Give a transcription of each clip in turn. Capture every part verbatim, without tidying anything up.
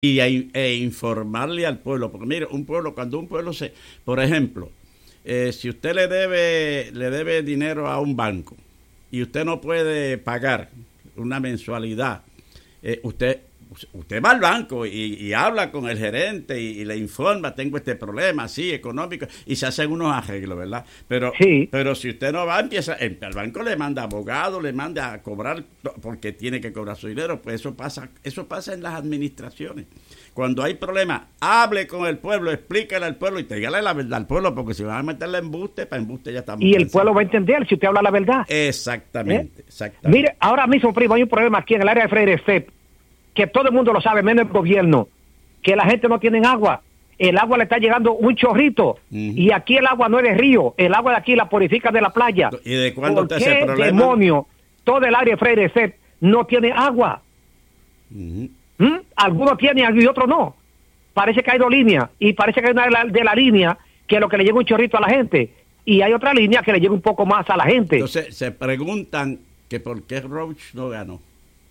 y e, e informarle al pueblo, porque mire, un pueblo, cuando un pueblo se, por ejemplo, eh, si usted le debe, le debe dinero a un banco y usted no puede pagar una mensualidad, eh, usted usted va al banco y, y habla con el gerente y, y le informa, tengo este problema, sí, económico, y se hacen unos arreglos, ¿verdad? Pero sí. pero si usted no va, empieza, el, el banco le manda abogado, le manda a cobrar, porque tiene que cobrar su dinero, pues eso pasa, eso pasa en las administraciones. Cuando hay problemas, hable con el pueblo, explíquele al pueblo y dígale la verdad al pueblo, porque si van a meterle embuste, para embuste ya estamos. Y el cansados. Pueblo va a entender si usted habla la verdad. Exactamente, ¿Eh? exactamente. Mire, ahora mismo, primo, hay un problema aquí en el área de Freire Estep, que todo el mundo lo sabe, menos el gobierno, que la gente no tiene agua. El agua le está llegando un chorrito, uh-huh. y aquí el agua no es de río, el agua de aquí la purifica de la playa. ¿Y de cuándo está ese problema? Demonio, todo el área de Freire Estep no tiene agua. Uh-huh. ¿Mm? Algunos tienen y otros no. Parece que hay dos líneas, y parece que hay una de la, de la línea que es lo que le llega un chorrito a la gente, y hay otra línea que le llega un poco más a la gente. Entonces se preguntan que por qué Roach no ganó.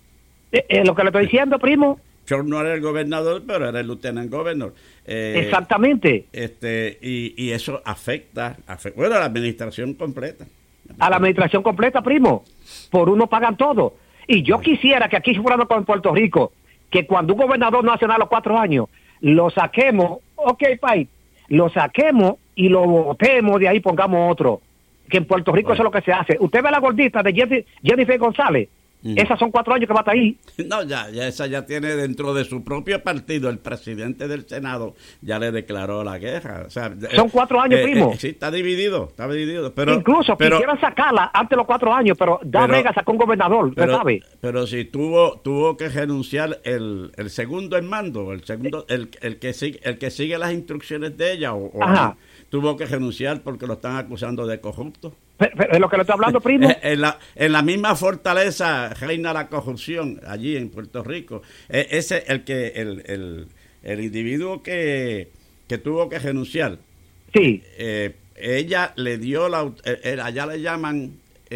Eh, eh, lo que le estoy diciendo, primo. Yo no era el gobernador, pero era el lieutenant governor. Eh, Exactamente. Este y, y eso afecta, afecta, bueno, a la administración completa. A la administración completa, primo. Por uno pagan todo. Y yo quisiera que aquí fuéramos con Puerto Rico, que cuando un gobernador no hace nada a los cuatro años, lo saquemos, ok, país, lo saquemos y lo votemos de ahí, pongamos otro. Que en Puerto Rico bueno. Eso es lo que se hace. Usted ve la gordita de Jennifer, Jennifer González. Mm. Esas son cuatro años que va a estar ahí. No, ya, ya esa ya tiene dentro de su propio partido, el presidente del Senado ya le declaró la guerra. O sea, son cuatro años, eh, primo. Eh, sí, está dividido, está dividido. Pero, incluso pero, quisieran sacarla antes de los cuatro años, pero Da Vega sacó un gobernador, pero, ¿sabe? Pero si tuvo tuvo que renunciar el, el segundo en mando, el segundo, el, el que sigue, el que sigue las instrucciones de ella, o, o Ajá. tuvo que renunciar porque lo están acusando de corrupto. ¿Es lo que le estoy hablando, primo? En la, en la misma fortaleza reina la corrupción allí en Puerto Rico. Ese el que el, el, el individuo que, que tuvo que renunciar. Sí. Eh, ella le dio la eh, allá le llaman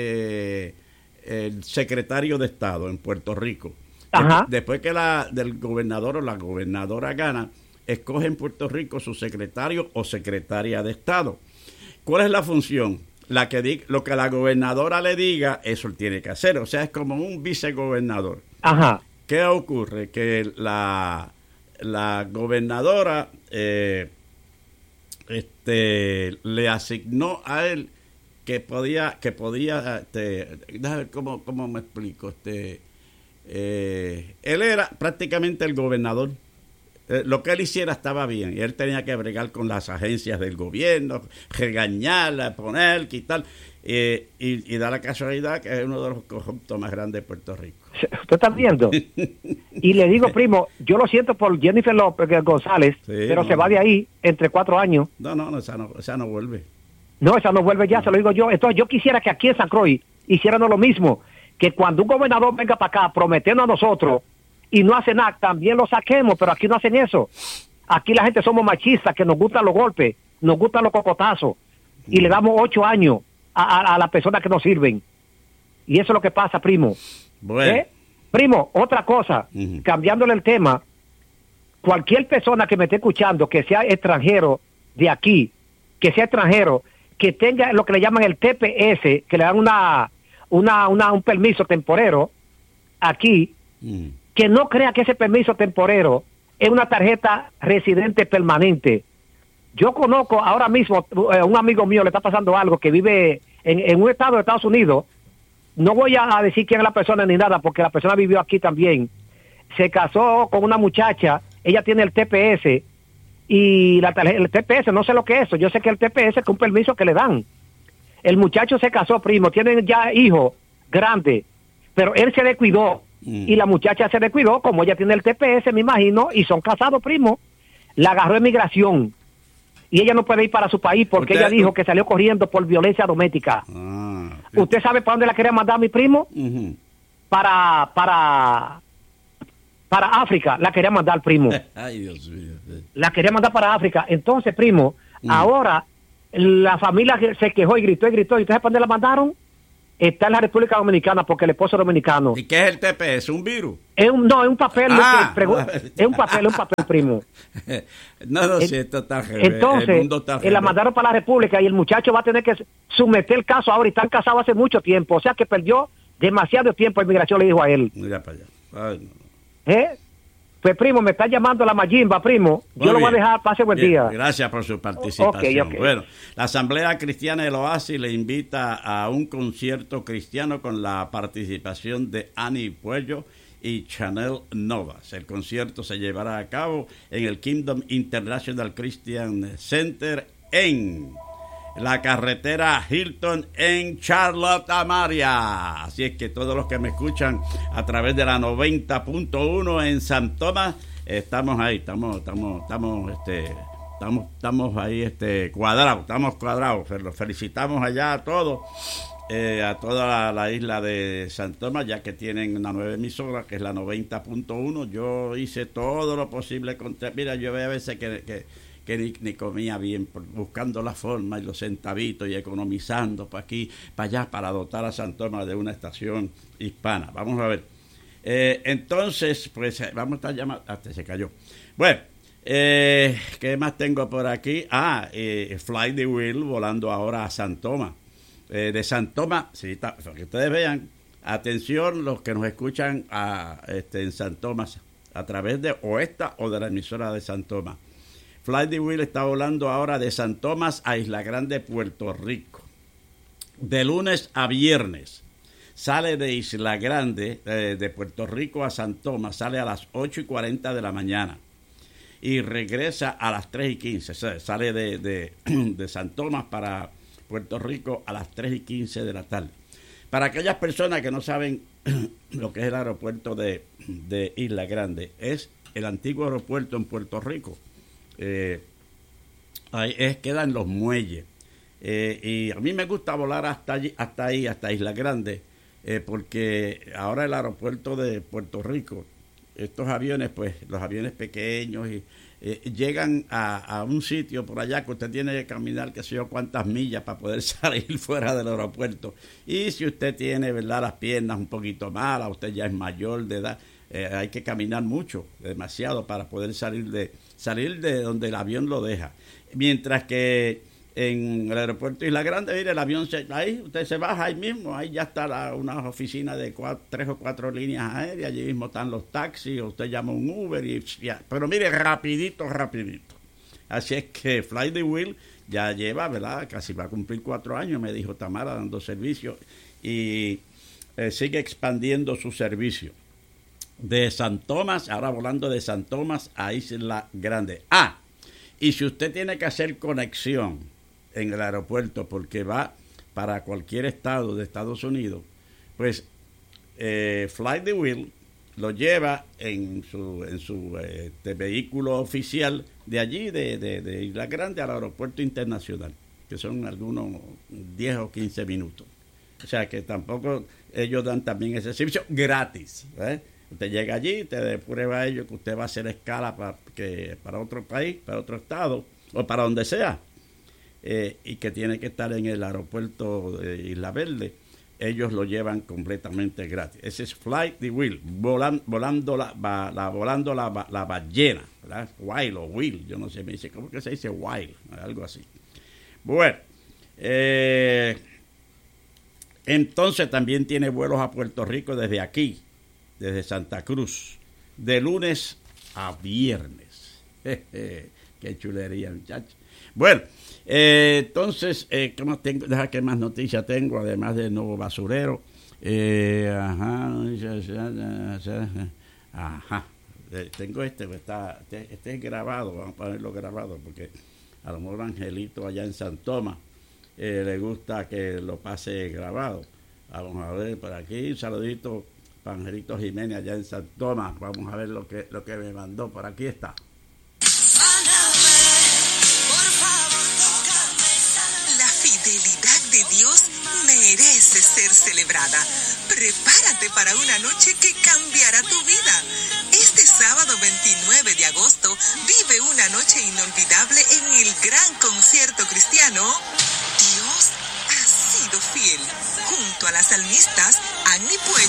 eh, el secretario de Estado en Puerto Rico. Ajá. Después que la del gobernador o la gobernadora gana, escoge en Puerto Rico su secretario o secretaria de Estado. ¿Cuál es la función? La que diga, lo que la gobernadora le diga, eso él tiene que hacer. O sea, es como un vicegobernador. Ajá. ¿Qué ocurre? Que la, la gobernadora eh, este, le asignó a él que podía, que podía, este, déjame ver cómo, cómo me explico. Este, eh, él era prácticamente el gobernador. Eh, lo que él hiciera estaba bien y él tenía que bregar con las agencias del gobierno, regañarla, poner, quitar eh, y, y da la casualidad que es uno de los corruptos más grandes de Puerto Rico. ¿Usted está viendo? Y le digo, primo, yo lo siento por Jennifer López González, sí, pero no, se va de ahí entre cuatro años. No, no, no, esa no, esa no vuelve. No, esa no vuelve ya, no. Se lo digo yo. Entonces yo quisiera que aquí en San Croix hiciéramos lo mismo, que cuando un gobernador venga para acá prometiendo a nosotros y no hace nada, también lo saquemos, pero aquí no hacen eso. Aquí la gente somos machistas, que nos gustan los golpes, nos gustan los cocotazos, y le damos ocho años a, a, a las personas que nos sirven. Y eso es lo que pasa, primo. Bueno. ¿Eh? Primo, otra cosa, uh-huh. cambiándole el tema, cualquier persona que me esté escuchando, que sea extranjero de aquí, que sea extranjero, que tenga lo que le llaman el T P S, que le dan una, una, una un permiso temporero aquí, uh-huh. que no crea que ese permiso temporero es una tarjeta residente permanente. Yo conozco ahora mismo, eh, un amigo mío le está pasando algo, que vive en, en un estado de Estados Unidos. No voy a decir quién es la persona ni nada, porque la persona vivió aquí también. Se casó con una muchacha, ella tiene el T P S, y la tarjeta, el T P S, no sé lo que es eso, yo sé que el T P S es un permiso que le dan. El muchacho se casó, primo, tienen ya hijos grandes, pero él se descuidó. Mm. Y la muchacha se descuidó, como ella tiene el T P S, me imagino, y son casados, primo. La agarró en migración y ella no puede ir para su país porque ¿Usted, ella dijo que salió corriendo por violencia doméstica. Ah, ¿Usted sabe para dónde la quería mandar mi primo? Uh-huh. Para para para África la quería mandar, primo. Ay, Dios mío. La quería mandar para África. Entonces, primo, uh-huh. ahora la familia se quejó y gritó y gritó. ¿Y ustedes para dónde la mandaron? está en la República Dominicana porque el esposo es dominicano. ¿Y qué es el T P? ¿Es un virus? Es un, no, es un papel. Ah, que pregu- es un papel, es un papel, primo. no, no, el, si esto está al Entonces, el mundo está eh, la mandaron para la República y el muchacho va a tener que someter el caso ahora y están casados hace mucho tiempo. O sea que perdió demasiado tiempo. La inmigración le dijo a él. Mira para allá. Ay, no, no. ¿Eh? Pues, primo, me está llamando la Mayimba, primo. Muy Yo lo voy a bien. dejar. Pase buen Bien, día. Gracias por su participación. Okay, okay. Bueno, la Asamblea Cristiana del Oasis le invita a un concierto cristiano con la participación de Annie Puello y Chanel Novas. El concierto se llevará a cabo en el Kingdom International Christian Center en la carretera Hilton en Charlotte Amaria. Así es que todos los que me escuchan a través de la noventa punto uno en San Tomás, estamos ahí, estamos, estamos, estamos, este, estamos, estamos ahí, este, cuadrados, estamos cuadrados. Los felicitamos allá a todos, eh, a toda la, la isla de San Tomás, ya que tienen una nueva emisora que es la noventa punto uno. Yo hice todo lo posible contra, mira, yo veo a veces que, que que ni, ni comía bien, buscando la forma y los centavitos y economizando para aquí, para allá, para dotar a San Tomás de una estación hispana. Vamos a ver. Eh, entonces, pues vamos a estar llamando. Hasta se cayó. Bueno, eh, ¿qué más tengo por aquí? Ah, eh, Fly the Wheel volando ahora a San Tomás. Eh, de San Tomás, sí, para que ustedes vean, atención los que nos escuchan a, este, en San Tomás a través de o esta o de la emisora de San Tomás. Fly the Wheel está volando ahora de San Tomás a Isla Grande, Puerto Rico. De lunes a viernes. Sale de Isla Grande, eh, de Puerto Rico a San Tomás, sale a las ocho y cuarenta de la mañana. Y regresa a las tres y quince. O sea, sale de, de, de San Tomás para Puerto Rico a las tres y quince de la tarde. Para aquellas personas que no saben lo que es el aeropuerto de, de Isla Grande, es el antiguo aeropuerto en Puerto Rico. Eh, ahí es, queda en los muelles, eh, y a mí me gusta volar hasta allí, hasta ahí, hasta Isla Grande, eh, porque ahora el aeropuerto de Puerto Rico, estos aviones, pues los aviones pequeños y, eh, llegan a, a un sitio por allá que usted tiene que caminar que sé yo cuántas millas para poder salir fuera del aeropuerto. Y si usted tiene, verdad, las piernas un poquito malas, usted ya es mayor de edad, eh, hay que caminar mucho, demasiado, para poder salir de salir de donde el avión lo deja. Mientras que en el aeropuerto Isla Grande, mire, el avión, se, ahí usted se baja ahí mismo, ahí ya está la, una oficina de cuatro, tres o cuatro líneas aéreas, allí mismo están los taxis, o usted llama un Uber, y ya, pero mire, rapidito, rapidito. Así es que Fly the Wheel ya lleva, ¿verdad? Casi va a cumplir cuatro años, me dijo Tamara, dando servicio, y eh, sigue expandiendo su servicio. De San Tomás, ahora volando de San Tomás a Isla Grande. Ah, y si usted tiene que hacer conexión en el aeropuerto porque va para cualquier estado de Estados Unidos, pues eh, Fly the Wheel lo lleva en su, en su eh, de vehículo oficial de allí, de, de, de Isla Grande al aeropuerto internacional, que son algunos diez o quince minutos. O sea que tampoco ellos dan también ese servicio gratis, ¿eh? Usted llega allí, te prueba a ellos que usted va a hacer escala para, que, para otro país, para otro estado, o para donde sea, eh, y que tiene que estar en el aeropuerto de Isla Verde. Ellos lo llevan completamente gratis. Ese es Fly the Wheel, volan, volando la, va, la volando la, la ballena, ¿verdad? Whale o Wheel, yo no sé, me dice, ¿cómo que se dice Whale? Algo así. Bueno, eh, entonces también tiene vuelos a Puerto Rico desde aquí, desde Santa Cruz, de lunes a viernes. Qué chulería, muchachos. Bueno, eh, entonces, eh, ¿qué más tengo? Deja que más noticias tengo, además del nuevo basurero. Eh, ajá, ajá. Eh, tengo este, está, este, este es grabado, vamos a ponerlo grabado, porque a lo mejor Angelito allá en San Tomás eh, le gusta que lo pase grabado. Vamos a ver por aquí, un saludito para Angelito Jiménez allá en San Tomás. Vamos a ver lo que, lo que me mandó. Por aquí está. La fidelidad de Dios merece ser celebrada. Prepárate para una noche que cambiará tu vida. Este sábado veintinueve de agosto vive una noche inolvidable en el gran concierto cristiano Dios ha sido fiel, junto a las las salmistas Annie Puello